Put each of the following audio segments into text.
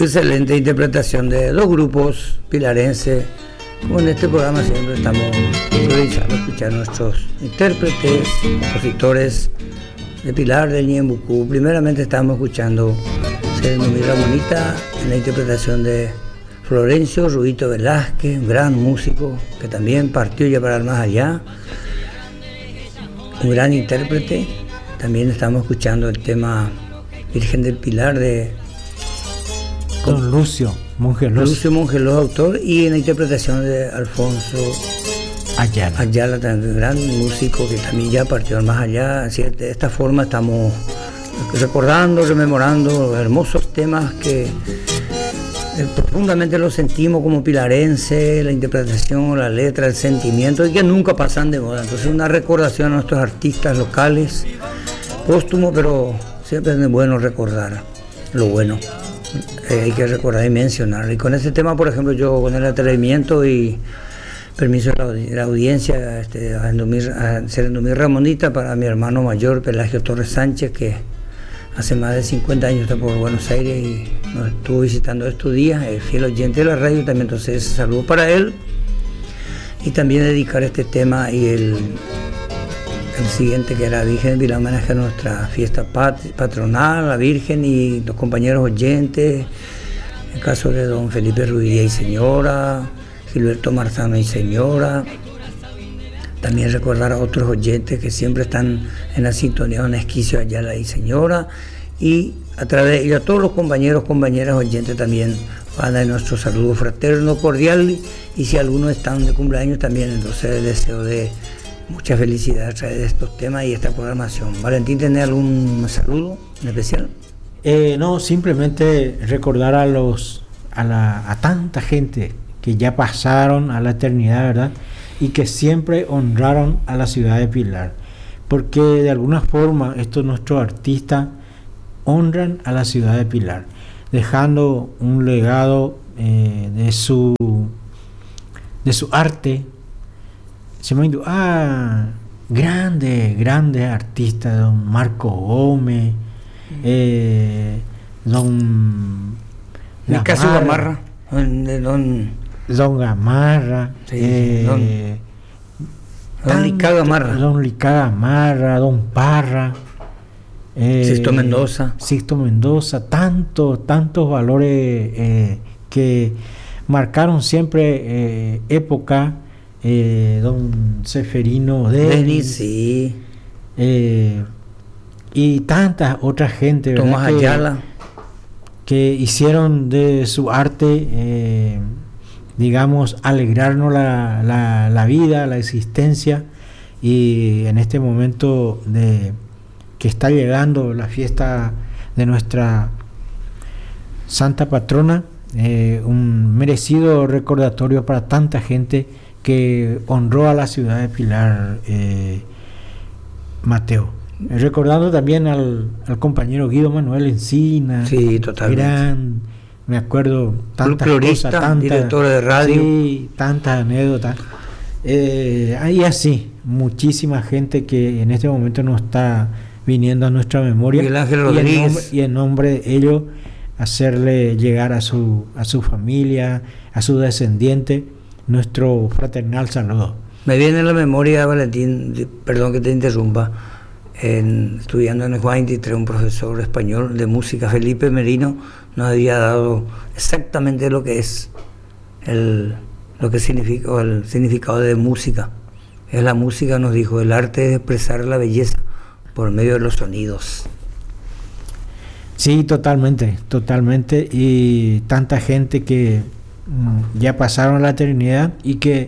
excelente interpretación de dos grupos pilarenses. Como en este programa siempre estamos priorizando escuchar nuestros intérpretes, compositores de Pilar del Ñembucú. Primeramente estamos escuchando Sereno Mi Ramonita en la interpretación de Florencio Rubito Velázquez, un gran músico que también partió ya para el más allá, un gran intérprete. También estamos escuchando el tema Virgen del Pilar de Don Lucio Mongelós, autor, y en la interpretación de Alfonso Ayala, también gran músico que también ya partió al más allá. Así, de esta forma estamos recordando, rememorando hermosos temas que profundamente los sentimos como pilarenses, la interpretación, la letra, el sentimiento, y que nunca pasan de moda. Entonces una recordación a nuestros artistas locales, póstumo, pero siempre es bueno recordar lo bueno. Hay que recordar y mencionar. Y con este tema, por ejemplo, yo con el atrevimiento y permiso de la audiencia, a Sereno Mi Ramonita para mi hermano mayor Pelagio Torres Sánchez, que hace más de 50 años está por Buenos Aires y nos estuvo visitando estos días, el fiel oyente de la radio también. Entonces, saludo para él, y también dedicar este tema y el siguiente, que era Virgen del Pilar, homenaje a nuestra fiesta patronal, la Virgen y los compañeros oyentes, el caso de don Felipe Ruidía y señora, Gilberto Marzano y señora. También recordar a otros oyentes que siempre están en la sintonía, don Esquicio Ayala y señora, y a través de a todos los compañeros, compañeras oyentes también van a dar nuestro saludo fraterno, cordial, y si algunos están de cumpleaños también, entonces el deseo de mucha felicidad a través de estos temas y esta programación. Valentín, ¿tenés algún saludo en especial? No, simplemente recordar a tanta gente que ya pasaron a la eternidad, ¿verdad? Y que siempre honraron a la ciudad de Pilar, porque de alguna forma estos nuestros artistas honran a la ciudad de Pilar, dejando un legado de su arte. Se me grandes artistas, don Marco Gómez, don Nicasio Gamarra, don Gamarra, sí, don Licá Gamarra, don Parra, Sixto Mendoza, tantos valores que marcaron siempre época. Don Seferino Denis, sí. Y tantas otras gente, Tomás Ayala, que hicieron de su arte, digamos, alegrarnos la vida, la existencia. Y en este momento que está llegando la fiesta de nuestra Santa Patrona, un merecido recordatorio para tanta gente que honró a la ciudad de Pilar, Mateo. Recordando también al compañero Guido Manuel Encina, sí, totalmente. Me acuerdo tantas cosas, director de radio, sí, tantas anécdotas. Hay así muchísima gente que en este momento nos está viniendo a nuestra memoria, Miguel Ángel Rodríguez, y en nombre de ellos hacerle llegar a su familia, a su descendiente, nuestro fraternal saludo. Me viene a la memoria, Valentín, perdón que te interrumpa, estudiando en el Juan 23, un profesor español de música, Felipe Merino, nos había dado exactamente lo que es lo que significa, o el significado de música. Es la música, nos dijo, el arte de expresar la belleza por medio de los sonidos. Sí, totalmente, y tanta gente que ya pasaron la eternidad y que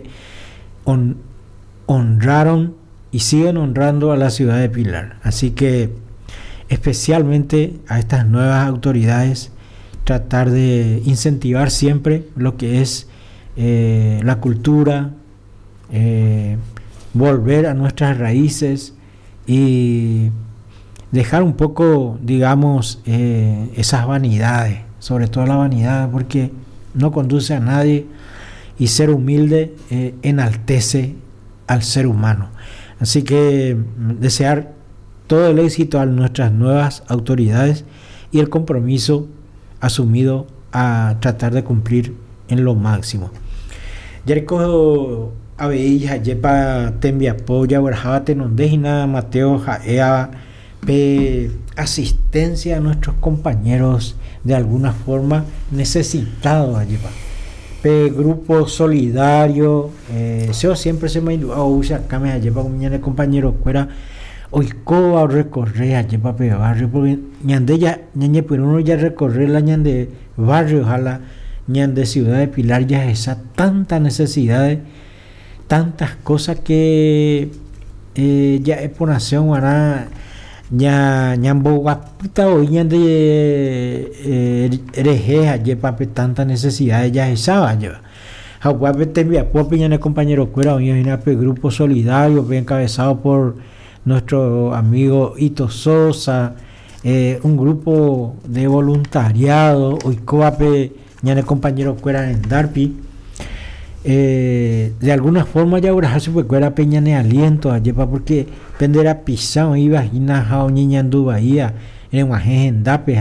honraron y siguen honrando a la ciudad de Pilar. Así que especialmente a estas nuevas autoridades, tratar de incentivar siempre lo que es la cultura, volver a nuestras raíces y dejar un poco, digamos, esas vanidades, sobre todo la vanidad, porque no conduce a nadie, y ser humilde enaltece al ser humano. Así que desear todo el éxito a nuestras nuevas autoridades y el compromiso asumido a tratar de cumplir en lo máximo. Ya recojo a veía yepa tembia polla barjaba tenondejina Mateo jaea pe asistencia a nuestros compañeros de alguna forma necesitados allí pe grupo solidario seo siempre se me usa acá me lleva un compañero fuera hoy coa recorrer allí pe barrio porque ñande ya ñañe pero uno ya recorrer la ñande barrio ojalá ñande ciudad de Pilar ya esa tanta necesidades tantas cosas que ya es por nación ahora ñambo guaputa hoy ñande ereje lleva tantas necesidades ya esa lleva jaguape tembia popi ñane compañero cuera hoy en el grupo solidario bien encabezado por nuestro amigo Ito Sosa un grupo de voluntariado hoy coape ñane compañero cuera en Darpi de alguna forma ya ahora se fue cuera peña ne aliento a llevar porque penderá pisado iba hina jao ñandu bahía en en Dape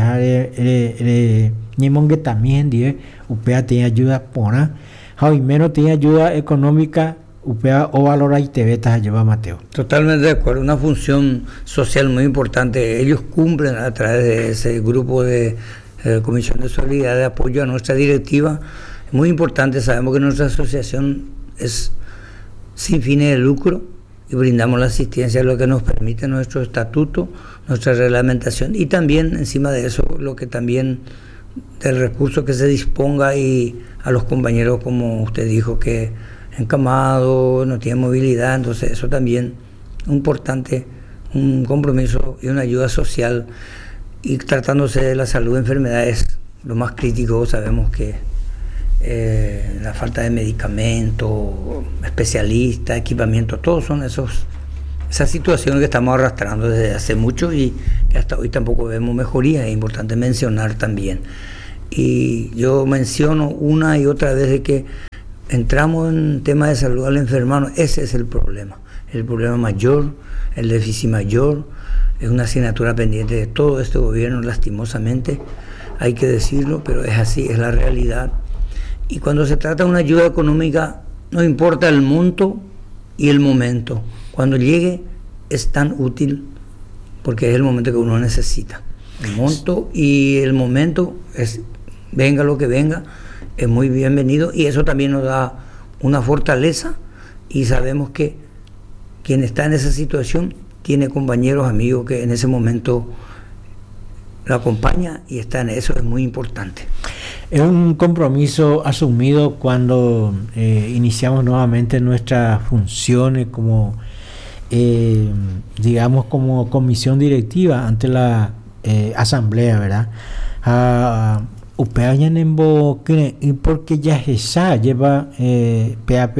ni mongue también die upea tiene ayuda pona jao y menos tiene ayuda económica upea o valora y te vetas a llevar Mateo. Totalmente de acuerdo, una función social muy importante. Ellos cumplen a través de ese grupo de Comisión de Solidaridad de apoyo a nuestra directiva. Muy importante, sabemos que nuestra asociación es sin fines de lucro y brindamos la asistencia, lo que nos permite nuestro estatuto, nuestra reglamentación y también encima de eso lo que también del recurso que se disponga y a los compañeros como usted dijo que encamado, no tienen movilidad, entonces eso también es importante, un compromiso y una ayuda social y tratándose de la salud de enfermedades, lo más crítico sabemos que la falta de medicamentos, especialistas, equipamiento, todos son esas situaciones que estamos arrastrando desde hace mucho y que hasta hoy tampoco vemos mejoría. Es importante mencionar también. Y yo menciono una y otra vez de que entramos en temas de salud al enfermano, ese es el problema mayor, el déficit mayor, es una asignatura pendiente de todo este gobierno, lastimosamente, hay que decirlo, pero es así, es la realidad. Y cuando se trata de una ayuda económica, no importa el monto y el momento. Cuando llegue es tan útil porque es el momento que uno necesita. El monto y el momento, venga lo que venga, es muy bienvenido y eso también nos da una fortaleza y sabemos que quien está en esa situación tiene compañeros, amigos que en ese momento lo acompaña y está en eso, es muy importante. Es un compromiso asumido cuando iniciamos nuevamente nuestras funciones como digamos como comisión directiva ante la asamblea, ¿verdad? Upeañanembo porque ya esa lleva PAP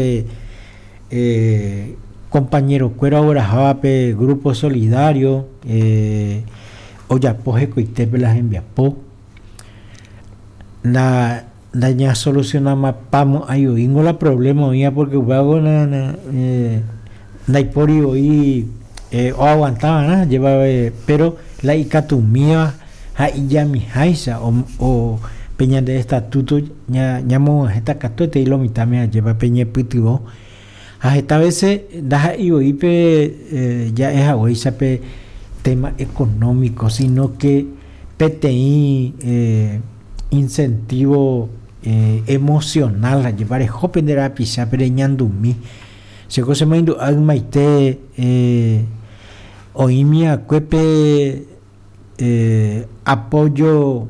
compañero cuero ahora jape grupo solidario Oyapoje coitepe las enviapo la daña solucionamos pamo ayudingo la problema hoy porque hago na pori hoy o aguantaba nada llevaba pero la icatumía ya mi jaisa o peña de estatuto ñamo esta catote y lo mitad me lleva peña pitivo a esta veces da y hoy ya es agua pe tema económico sino que PTI incentivo emocional a llevar el joven de la pisa pereñando mi se cosa me indo al maite oimia cuepe apoyo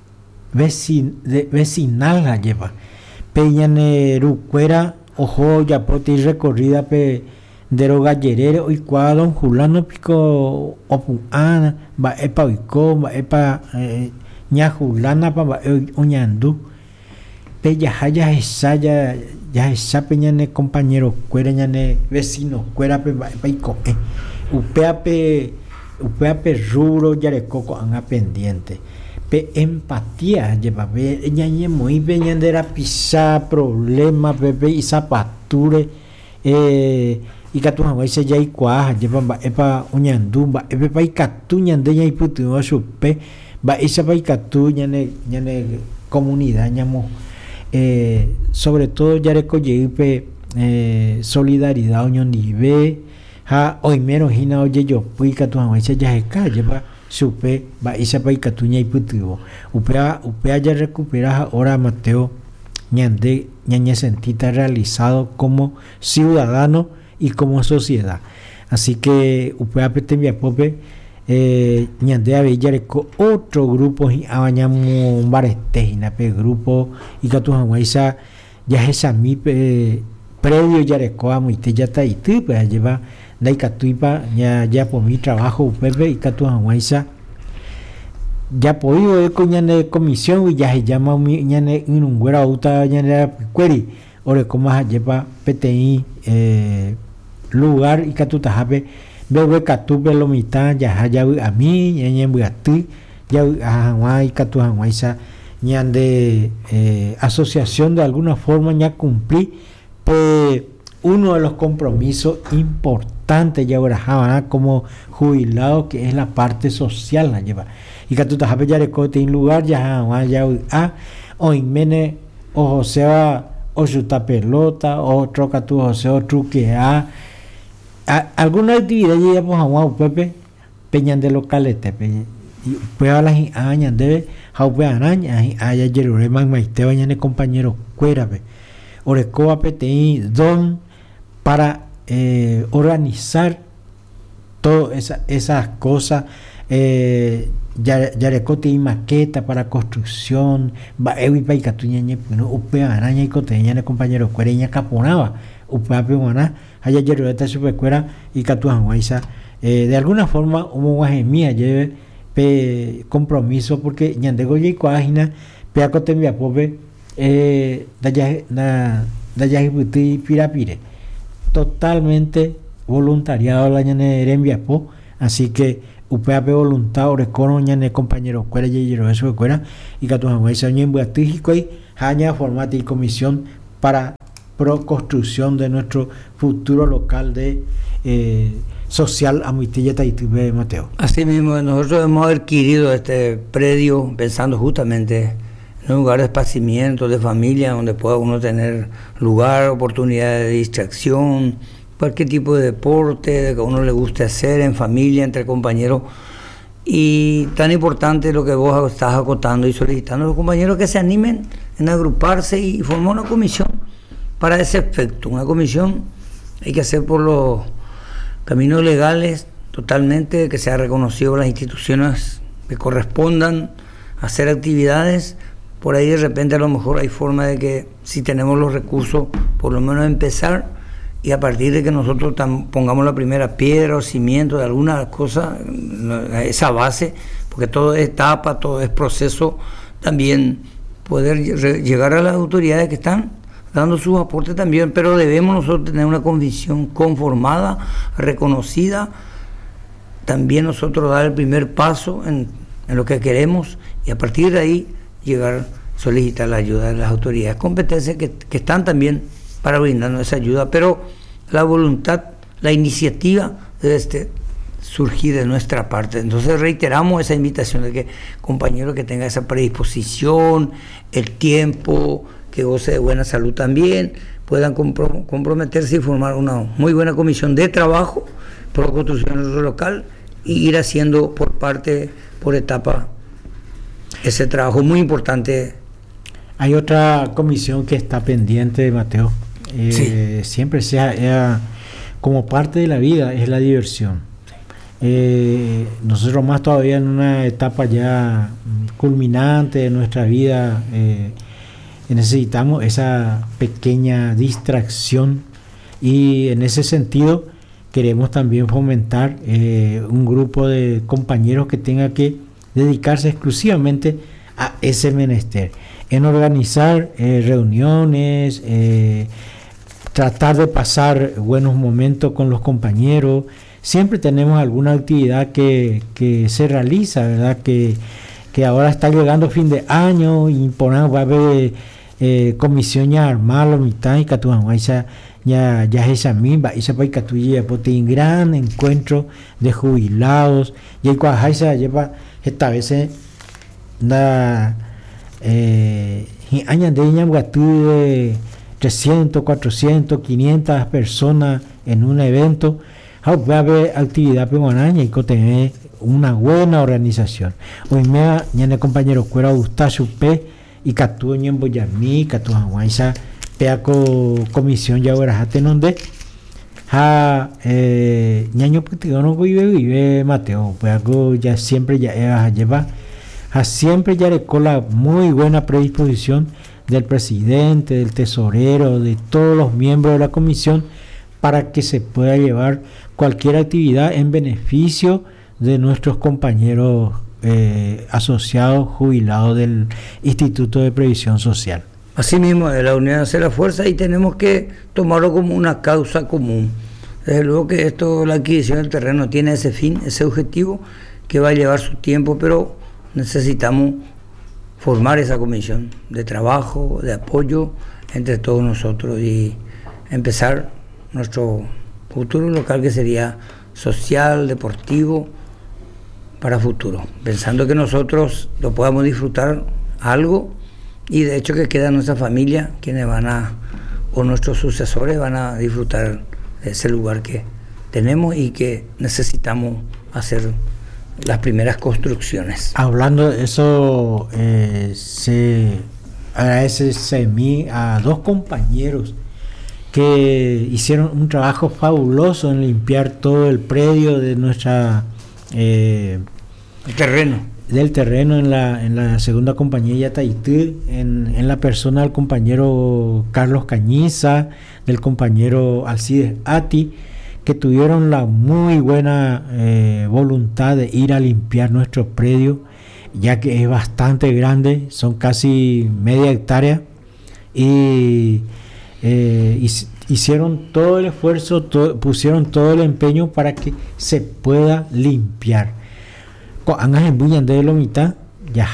vecinal la lleva peñane rucuera ojo ya poti recorrida pe deroga gallerero y cuadro don Julano pico opuana va epa uico va epa ña Julana pa uñandú pe ya esa peñane compañero cuera ñane vecino cuera pe va epa ico upea pe rubro yarecoco anga pendiente pe empatía lleva pe ñañe muy peñandera pisa problema pepe y zapature y catuja ese ya icua lleva epa uñandú va epa icatu ñande ya iputu supe va esa pa icatu ñane comunidad ñamo sobre todo Yareco Yeipe solidaridad unión nive ha hoy menos hina oye yo puika tu anwecha ya calle va supe va isa paika tuña y putivo upea ya recupera ahora Mateo ñande ñañe sentita realizado como ciudadano y como sociedad. Así que upea petembia pope ñande a Yareco otro grupo y abañamos barestejina pe grupo y que tu anwecha ya esa mi previo Yareco amo y te ya está y tú pues lleva dai catuipa ya por mi trabajo pepe y catu anwaisa ya podido con ñane comisión y ya se llama ñane un güera uta ñane query ore como lleva PTI lugar y catu tajape bebe catu lo mitad ya a mí ñane buati ya anwai catu anwaisa ñande asociación de alguna forma ya cumplí pues uno de los compromisos importantes ya ahora como jubilado que es la parte social la lleva y que tú te has Yareco en lugar ya o imene o sea o chuta pelota o troca tu o sea truquea alguna actividad ya pues a Pepe peñan de localete y pues a las años debe haupe araña haya yerure man maite bañane compañero cuérabe orecoa PTI don para organizar todas esas cosas Yareco tiene maqueta para construcción va evi paicatuñañe no upea araña y coteña compañero cuereña caponaba upea peona haya yerureta supercuera y catuanguaisa de alguna forma como guajemía lleve compromiso porque ñandego y coagina pea cotembia pope dayajibuti pirapire totalmente voluntariado la ñane Erembiapo, así que UPAP voluntad orecono ñane compañeros cuera y eso de cuera y que tu se en Buatíjico y haña formata y comisión para pro construcción de nuestro futuro local de social Amuitilleta y Tibe Mateo. Así mismo, nosotros hemos adquirido este predio pensando justamente en un lugar de esparcimiento, de familia, donde pueda uno tener lugar, oportunidades de distracción, cualquier tipo de deporte, de que a uno le guste hacer en familia, entre compañeros. Y tan importante lo que vos estás acotando y solicitando a los compañeros que se animen en agruparse y formar una comisión para ese efecto. Una comisión hay que hacer por los caminos legales totalmente, que sea reconocido por las instituciones que correspondan a hacer actividades. Por ahí de repente a lo mejor hay forma de que si tenemos los recursos, por lo menos empezar y a partir de que nosotros pongamos la primera piedra o cimiento de alguna cosa, esa base, porque todo es etapa, todo es proceso, también poder llegar a las autoridades que están dando sus aportes también, pero debemos nosotros tener una convicción conformada, reconocida, también nosotros dar el primer paso en lo que queremos y a partir de ahí llegar, solicitar la ayuda de las autoridades competentes que están también para brindarnos esa ayuda, pero la voluntad, la iniciativa debe surgir de nuestra parte. Entonces reiteramos esa invitación de que compañeros que tengan esa predisposición, el tiempo, que goce de buena salud también, puedan comprometerse y formar una muy buena comisión de trabajo por la construcción de nuestro local y ir haciendo por etapa ese trabajo muy importante. Hay otra comisión que está pendiente, Mateo. Sí. Siempre sea como parte de la vida, es la diversión. Nosotros más todavía en una etapa ya culminante de nuestra vida, necesitamos esa pequeña distracción y en ese sentido queremos también fomentar un grupo de compañeros que tenga que dedicarse exclusivamente a ese menester, en organizar reuniones, tratar de pasar buenos momentos con los compañeros. Siempre tenemos alguna actividad que se realiza, ¿verdad? Que ahora está llegando fin de año y va a haber comisión ya armada, mitad y ya esa misma, esa paicatuya, porque un gran encuentro de jubilados y el cual lleva esta vez y añade de 300, 400, 500 personas en un evento, va a haber actividad peruana y tener una buena organización. Hoy me ha compañero cuera Eustacio P y Catu en Boyamí, Catu Hawaisa, peaco comisión ya ahora donde ñaño no vive Mateo, peaco ya siempre ya lleva siempre ya le con la muy buena predisposición del presidente, del tesorero, de todos los miembros de la comisión para que se pueda llevar cualquier actividad en beneficio de nuestros compañeros asociados, jubilados del Instituto de Previsión Social. Asimismo, la unidad hace la fuerza y tenemos que tomarlo como una causa común. Desde luego que la adquisición del terreno tiene ese fin, ese objetivo que va a llevar su tiempo, pero necesitamos formar esa comisión de trabajo, de apoyo entre todos nosotros y empezar nuestro futuro local, que sería social, deportivo, para futuro, pensando que nosotros lo podamos disfrutar algo y de hecho que queda nuestra familia, quienes o nuestros sucesores van a disfrutar de ese lugar que tenemos y que necesitamos hacer las primeras construcciones. Hablando de eso, se agradece a dos compañeros que hicieron un trabajo fabuloso en limpiar todo el predio de nuestra del terreno en la segunda compañía Yataití, en la persona del compañero Carlos Cañiza, del compañero Alcides Ati, que tuvieron la muy buena voluntad de ir a limpiar nuestro predio, ya que es bastante grande, son casi media hectárea, y hicieron todo el esfuerzo, pusieron todo el empeño para que se pueda limpiar. Angas en buñan de la mitad, ya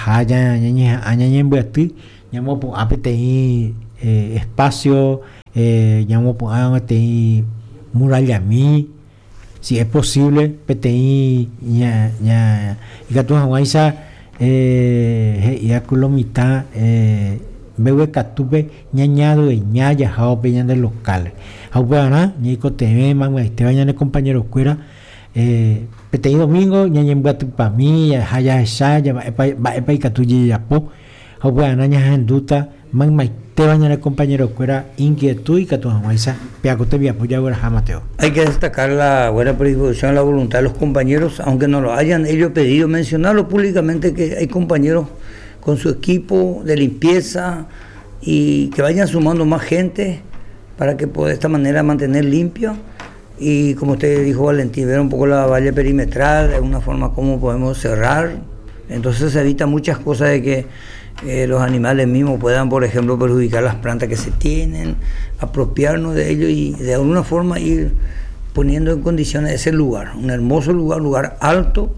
en Beatí, llamo por APTI espacio, llamo por APTI murallamí, si es posible, PTI, y que tú hawaisa, ya con la mitad, bebe catupe ñañado de ñaya jao peñan de locales jaupeana ñico teme mamá este bañan compañero cuera PTI domingo ñañen batu pa mí ya ya va y catuye ya po jaupeana ñajan duta mamá este bañan compañero cuera inquietud y catu hawaisa peacote via apoya ahora Mateo. Hay que destacar la buena predisposición, la voluntad de los compañeros, aunque no lo hayan ellos pedido, mencionarlo públicamente, que hay compañeros con su equipo de limpieza y que vayan sumando más gente para que de esta manera mantener limpio y, como usted dijo, Valentín, ver un poco la valla perimetral, de una forma como podemos cerrar, entonces se evita muchas cosas de que los animales mismos puedan, por ejemplo, perjudicar las plantas que se tienen, apropiarnos de ello y de alguna forma ir poniendo en condiciones ese lugar, un hermoso lugar alto.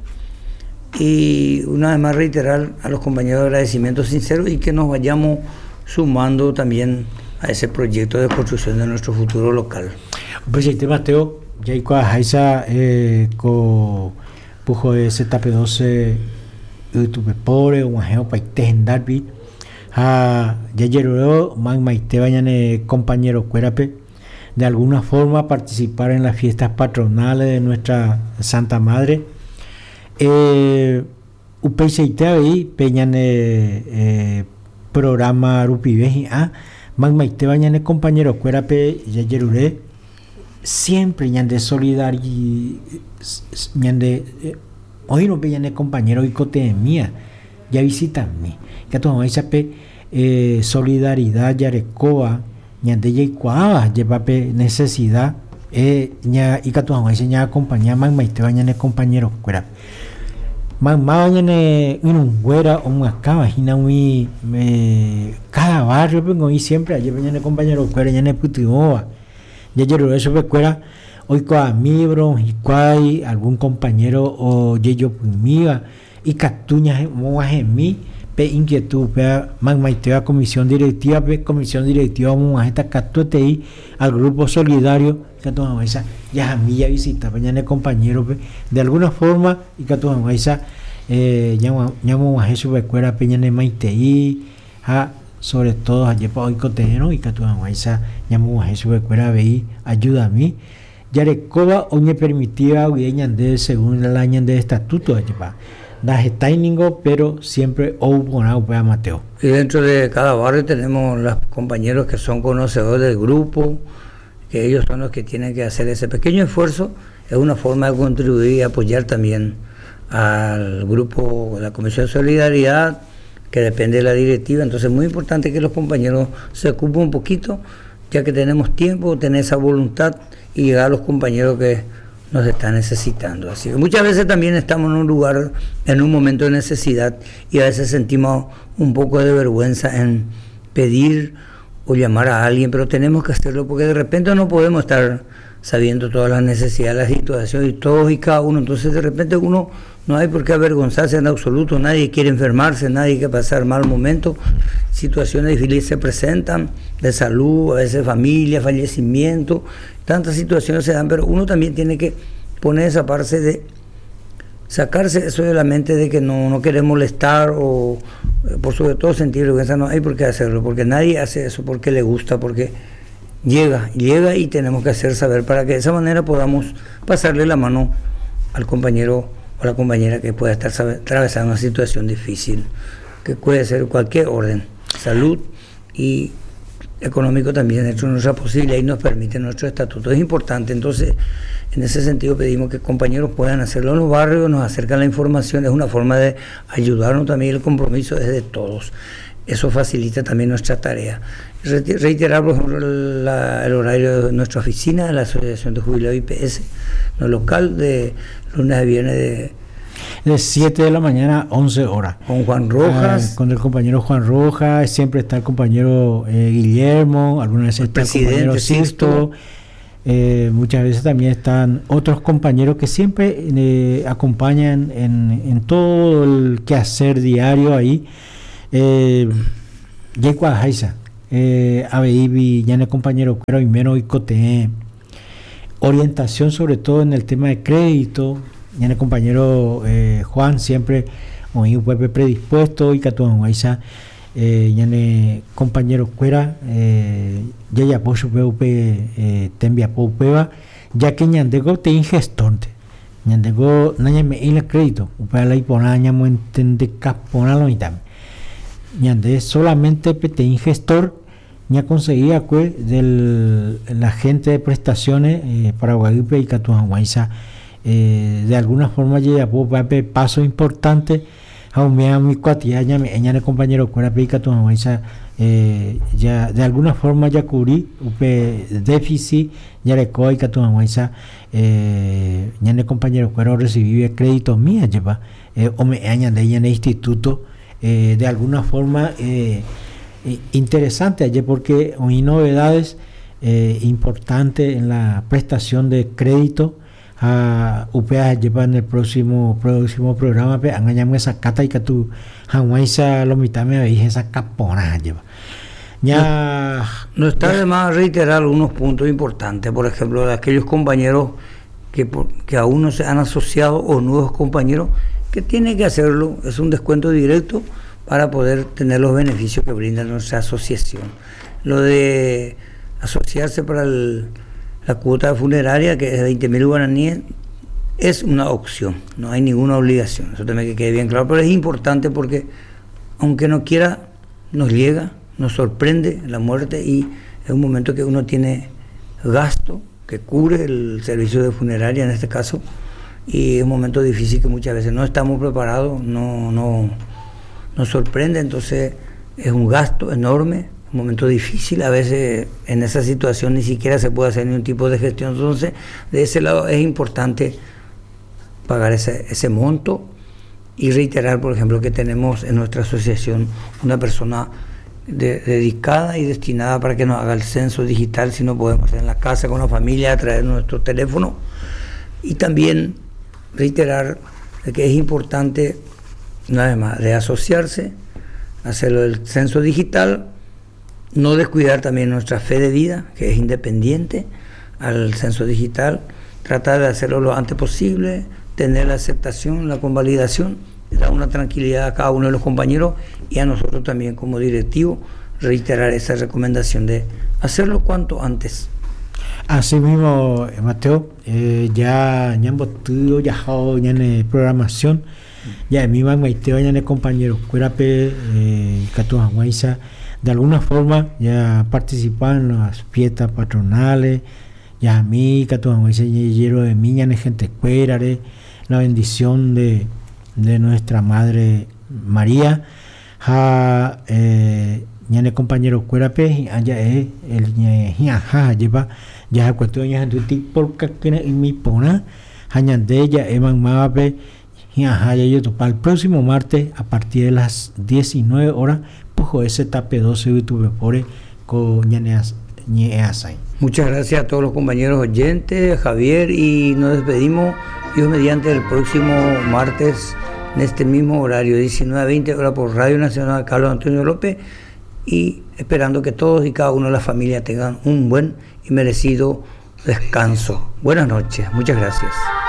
Y una vez más reiterar a los compañeros agradecimientos sinceros y que nos vayamos sumando también a ese proyecto de construcción de nuestro futuro local. Proyecto Mateo, ya hay cosas con pujo ese tape 12 YouTube pobre un ajeo para tejendarbi ya llegó maite vayan compañeros cuerape de alguna forma participar en las fiestas patronales de nuestra Santa Madre. UPCT ahí peñan programa Rupiveji magmaite bañan compañero cuerape ya yerure siempre ñan de solidaridad ñan de hoy no peñan compañero y cote mía ya visitanme que todo esa solidaridad yarecoa ñan de yecuaba llevape necesidad ña y que todo ese ña acompaña magmaite bañan compañero cuerape mañana en un güera o un acá cada barrio pero siempre ayer mañana compañero cuera ya ne putioa ya yo eso me cuera hoy con mibro y cuai algún compañero o yo miga y catuña mí pe inquietud pe magmaitea comisión directiva vamos a esta catuetei al grupo solidario que tú esa ya a mí ya visita mañana compañero de alguna forma y que tú esa llamo a Jesús Becuera peña de maitei sobre todo ayer para hoy cotejeno y que tu aguaisa llamo a eso que fuera veí ayuda a mí ya recoba o me permitía hoy de según el año de estatuto ayer para las estainingo pero siempre hubo una Mateo. Y dentro de cada barrio tenemos los compañeros que son conocedores del grupo, que ellos son los que tienen que hacer ese pequeño esfuerzo. Es una forma de contribuir y apoyar también al grupo, la Comisión de Solidaridad, que depende de la directiva. Entonces es muy importante que los compañeros se ocupen un poquito, ya que tenemos tiempo, tener esa voluntad y llegar a los compañeros que nos están necesitando. Así que muchas veces también estamos en un lugar, en un momento de necesidad, y a veces sentimos un poco de vergüenza en pedir o llamar a alguien, pero tenemos que hacerlo porque de repente no podemos estar sabiendo todas las necesidades, la situación y todos y cada uno. Entonces de repente uno no hay por qué avergonzarse en absoluto, nadie quiere enfermarse, nadie quiere pasar mal momento, situaciones difíciles se presentan de salud, a veces familia, fallecimiento, tantas situaciones se dan, pero uno también tiene que poner esa parte de sacarse eso de la mente de que no querer molestar o por sobre todo sentir vergüenza. No hay por qué hacerlo, porque nadie hace eso porque le gusta, porque llega y tenemos que hacer saber para que de esa manera podamos pasarle la mano al compañero o la compañera que pueda estar atravesando una situación difícil, que puede ser cualquier orden, salud y económico también dentro de nuestra posibilidad y nos permite nuestro estatuto. Es importante, entonces en ese sentido pedimos que compañeros puedan hacerlo en los barrios, nos acercan la información, es una forma de ayudarnos también, el compromiso es de todos. Eso facilita también nuestra tarea. Reiterar, por ejemplo, el horario de nuestra oficina, de la Asociación de Jubilados IPS, no local, de lunes a viernes de 7 de la mañana a 11 horas. Con Juan Rojas. Con el compañero Juan Rojas, siempre está el compañero Guillermo, algunas veces está el compañero Sixto. Muchas veces también están otros compañeros que siempre acompañan en todo el quehacer diario ahí. Yekwa Jaisa, Abeibi, ya el compañero Cuero y menos y Cote, orientación sobre todo en el tema de crédito, ya el compañero Juan siempre muy predispuesto y Catuan Jaisa, ya el compañero Cuera, ya Pocho PUP, Tembia Poupeva, ya que Ñandego te ingestonte. Ñandego, Naya me el crédito, para la Iponaña, muy entende caponalo y también. Ñandé solamente PT gestor ya conseguía que la agente de prestaciones para Guadalupe y Catuanguaiza de alguna forma llega a paso importante a mi cuatía ya el compañero Cuera y Catuanguaiza ya de alguna forma ya cubrí déficit ya le coi Catuanguaiza ya el compañero Cuera recibí créditos mías lleva o me añade ya en el instituto de alguna forma interesante ayer porque hay novedades importantes en la prestación de crédito a UPA lleva en el próximo programa engañamos esa cata y que tu Hawaisa lo mitad me veis esa capona lleva ya no está de más reiterar algunos puntos importantes, por ejemplo de aquellos compañeros que aún no se han asociado o nuevos compañeros que tiene que hacerlo, es un descuento directo para poder tener los beneficios que brinda nuestra asociación. Lo de asociarse para la cuota funeraria, que es de 20.000 guaraníes, es una opción, no hay ninguna obligación, eso también que quede bien claro, pero es importante porque aunque no quiera, nos llega, nos sorprende la muerte y es un momento que uno tiene gasto que cubre el servicio de funeraria en este caso, y es un momento difícil que muchas veces no estamos preparados, nos sorprende, entonces es un gasto enorme, un momento difícil, a veces en esa situación ni siquiera se puede hacer ningún tipo de gestión, entonces de ese lado es importante pagar ese monto y reiterar, por ejemplo, que tenemos en nuestra asociación una persona dedicada y destinada para que nos haga el censo digital, si no podemos hacer en la casa con la familia a través de nuestro teléfono, y también reiterar que es importante, nada más, de asociarse, hacerlo del censo digital, no descuidar también nuestra fe de vida, que es independiente al censo digital, tratar de hacerlo lo antes posible, tener la aceptación, la convalidación, da una tranquilidad a cada uno de los compañeros y a nosotros también como directivo, reiterar esa recomendación de hacerlo cuanto antes. Así mismo, Mateo, ya hemos tenido ya en programación, ya mi mamá y Teo ya en compañeros Cuerape, Catuahuayza, de alguna forma ya participan en las fiestas patronales, ya a mí Catuahuayza lleno de mí, ya en gente Cuérare, la bendición de nuestra Madre María, ya en compañeros Cuerape, ya es el lleva ya cuestión ya en tu tipo que mi pona de ella eman mape ya para el próximo martes a partir de las 19 horas pujo ese tape 12 YouTube por con ñaneas. Muchas gracias a todos los compañeros oyentes, Javier, y nos despedimos Dios mediante el próximo martes en este mismo horario 19:20 horas por Radio Nacional Carlos Antonio López, y esperando que todos y cada uno de las familias tengan un buen y merecido descanso. Buenas noches, muchas gracias.